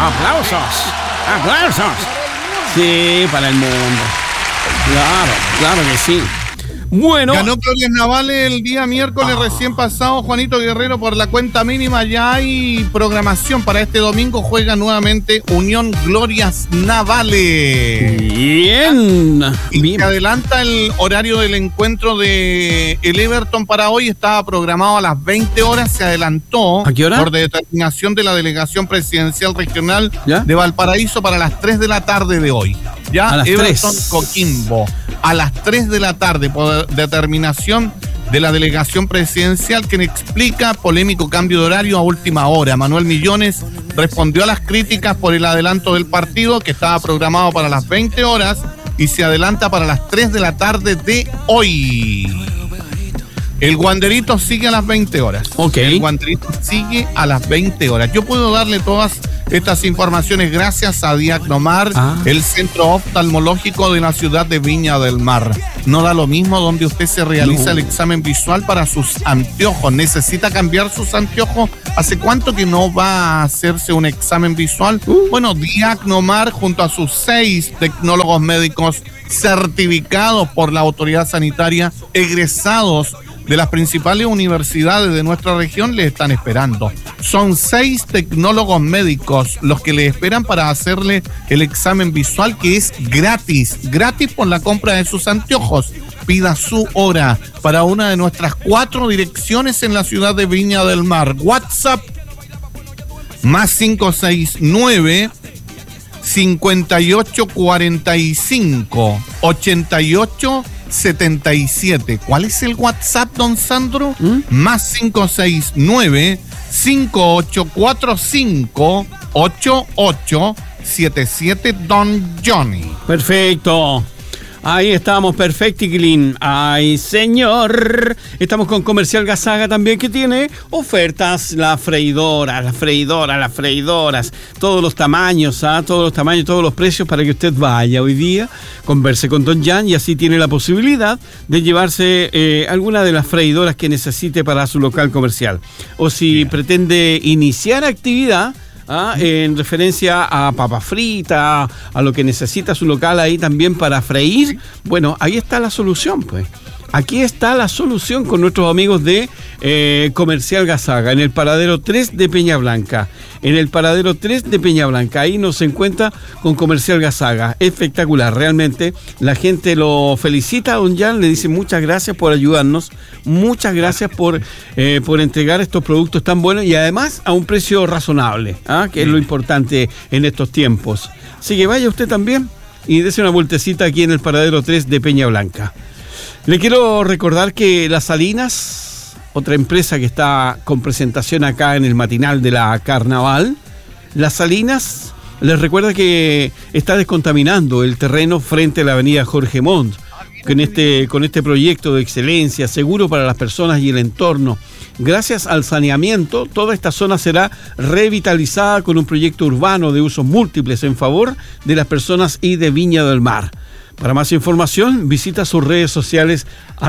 ¡Aplausos! Sí, para el mundo. Claro que sí. Bueno. Ganó Glorias Navales el día miércoles recién pasado, Juanito Guerrero, por la cuenta mínima. Ya hay programación para este domingo. Juega nuevamente Unión Glorias Navales. Bien. Y se adelanta el horario del encuentro de el Everton para hoy. Estaba programado a las 20 horas. Se adelantó. ¿A qué hora? Por determinación de la Delegación Presidencial Regional de Valparaíso para las 3 de la tarde de hoy. Ya a las Everton 3. Coquimbo. A las 3 de la tarde, por determinación de la delegación presidencial, quien explica polémico cambio de horario a última hora. Manuel Millones respondió a las críticas por el adelanto del partido, que estaba programado para las 20 horas y se adelanta para las 3 de la tarde de hoy. El Wanderito sigue a las 20 horas. El Wanderito sigue a las 20 horas. Yo puedo darle todas estas informaciones gracias a Diagnomar, el centro oftalmológico de la ciudad de Viña del Mar. No da lo mismo donde usted se realiza el examen visual para sus anteojos. ¿Necesita cambiar sus anteojos? ¿Hace cuánto que no va a hacerse un examen visual? Bueno, Diagnomar, junto a sus 6 tecnólogos médicos certificados por la autoridad sanitaria, egresados de las principales universidades de nuestra región, le están esperando. Son 6 tecnólogos médicos los que le esperan para hacerle el examen visual, que es gratis por la compra de sus anteojos. Pida su hora para una de nuestras 4 direcciones en la ciudad de Viña del Mar. WhatsApp más 569 5845 88 77. ¿Cuál es el WhatsApp, don Sandro? Más 569 5845 8877, don Johnny. Perfecto. Ahí estamos, perfecto, clean. Ay, señor. Estamos con Comercial Gazaga también, que tiene ofertas, las freidoras, todos los tamaños, todos los precios, para que usted vaya hoy día, converse con don Jan, y así tiene la posibilidad de llevarse alguna de las freidoras que necesite para su local comercial. O si pretende iniciar actividad, en referencia a papa frita, a lo que necesita su local ahí también para freír, bueno, ahí está la solución, pues. Aquí está la solución con nuestros amigos de Comercial Gazaga, en el paradero 3 de Peña Blanca. Ahí nos encuentra con Comercial Gazaga. Espectacular, realmente. La gente lo felicita a don Jan, le dice muchas gracias por ayudarnos, muchas gracias por entregar estos productos tan buenos y además a un precio razonable, que es lo importante en estos tiempos. Así que vaya usted también y dése una vueltecita aquí en el paradero 3 de Peña Blanca. Le quiero recordar que Las Salinas, otra empresa que está con presentación acá en el matinal de la Carnaval, Las Salinas les recuerda que está descontaminando el terreno frente a la avenida Jorge Montt, con este proyecto de excelencia, seguro para las personas y el entorno. Gracias al saneamiento, toda esta zona será revitalizada con un proyecto urbano de usos múltiples en favor de las personas y de Viña del Mar. Para más información, visita sus redes sociales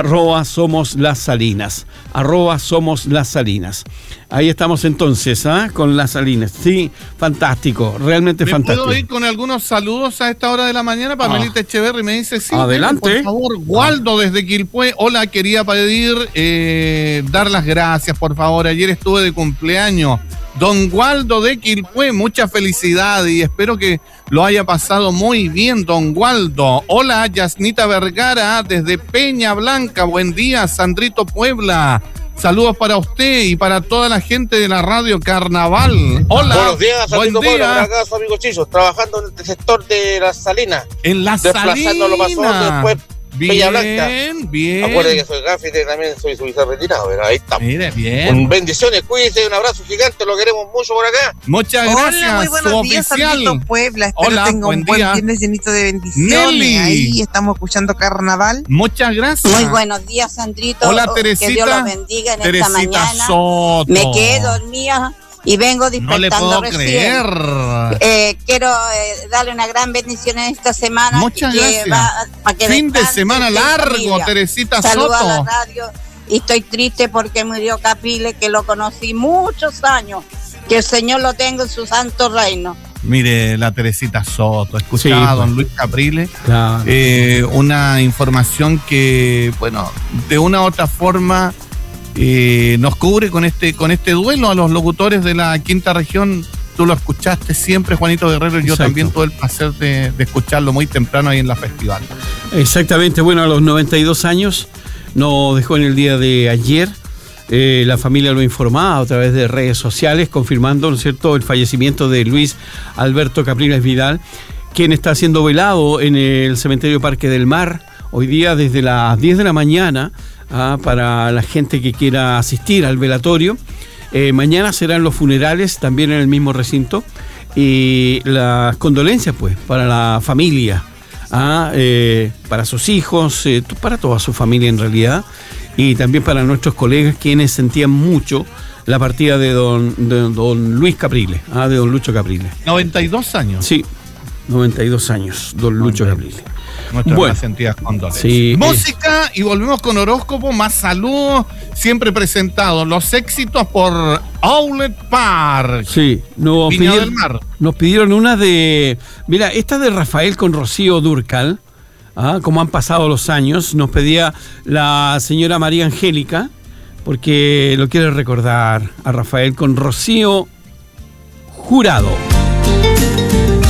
@SomosLasSalinas. @SomosLasSalinas. Ahí estamos entonces, con Las Salinas. Sí, fantástico, realmente fantástico. ¿Puedo ir con algunos saludos a esta hora de la mañana? Pamelita Echeverri me dice sí. Adelante. Por favor, Waldo desde Quilpué. Hola, quería pedir, dar las gracias, por favor. Ayer estuve de cumpleaños. Don Waldo de Quilpué, mucha felicidad y espero que lo haya pasado muy bien, don Waldo. Hola, Yasnita Vergara desde Peña Blanca. Buen día, Sandrito Puebla. Saludos para usted y para toda la gente de la radio Carnaval. Hola. Buenos días, Sandrito Puebla. Buen día. Acá su amigo Chicho, trabajando en el sector de Las Salinas. En Las Salinas. Desplazando lo pasó después. Peña Blanca. Bien. Acuérdate que soy gafite, también soy retirado, pero ahí estamos. Mire, bien. Bendiciones, cuídense, un abrazo gigante, lo queremos mucho por acá. Muchas gracias. Hola, muy buenos días, Sandrito Puebla. Espero tenga un buen viernes llenito de bendiciones. Nelly. Ahí estamos escuchando Carnaval. Muchas gracias. Muy buenos días, Sandrito. Hola, Teresita. Que Dios los bendiga en Teresita esta mañana. Soto. Me quedé dormida y vengo despertando no le puedo recién. creer. Quiero darle una gran bendición en esta semana. Muchas gracias. Fin de semana largo, Teresita Saludos Soto. a la radio. Y estoy triste porque murió Capile, que lo conocí muchos años. Que el Señor lo tenga en su santo reino. Mire, la Teresita Soto, escuchaba a don Luis Capriles, claro. Una información que, bueno, de una u otra forma nos cubre con este duelo a los locutores de la quinta región. Tú lo escuchaste siempre, Juanito Guerrero, y yo también tuve el placer de escucharlo muy temprano ahí en la festival. Exactamente, bueno, a los 92 años nos dejó en el día de ayer. La familia lo informaba a través de redes sociales, confirmando, ¿no es cierto?, el fallecimiento de Luis Alberto Capriles Vidal, quien está siendo velado en el cementerio Parque del Mar, hoy día desde las 10 de la mañana, para la gente que quiera asistir al velatorio. Mañana serán los funerales, también en el mismo recinto, y las condolencias, pues, para la familia, para sus hijos, para toda su familia en realidad, y también para nuestros colegas quienes sentían mucho la partida de don Luis Capriles, de don Lucho Capriles. 92 años. Sí, 92 años, don Lucho Capriles. Nuestras más sentidas condolencias. Sí, música y volvemos con horóscopo, más saludos, siempre presentados. Los éxitos por Outlet Park. Sí, nos pidieron una de... Mira, esta de Rafael con Rocío Dúrcal. Como han pasado los años, nos pedía la señora María Angélica, porque lo quiere recordar a Rafael con Rocío Jurado.